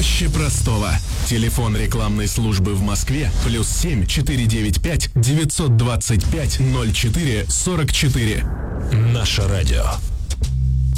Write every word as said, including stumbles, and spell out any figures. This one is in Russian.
проще простого. Телефон рекламной службы в Москве плюс семь четыре девять пять девятьсот двадцать пять ноль четыре сорок четыре. Наше радио.